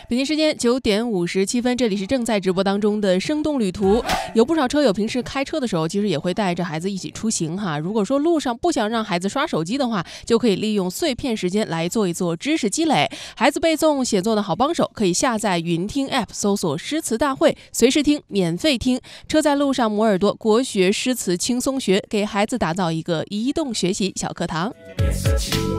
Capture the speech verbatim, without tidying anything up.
北京时间九点五十七分，这里是正在直播当中的生动旅途。有不少车友平时开车的时候，其实也会带着孩子一起出行哈。如果说路上不想让孩子刷手机的话，就可以利用碎片时间来做一做知识积累。孩子背诵写作的好帮手，可以下载云听 App， 搜索诗词大会，随时听，免费听。车在路上，摩耳朵国学诗词轻松学，给孩子打造一个移动学习小课堂。